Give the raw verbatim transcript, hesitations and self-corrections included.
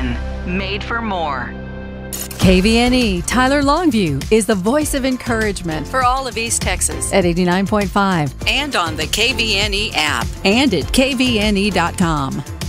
Station, made for more. K V N E Tyler Longview is the voice of encouragement for all of East Texas at eighty-nine point five and on the K V N E app and at K V N E dot com.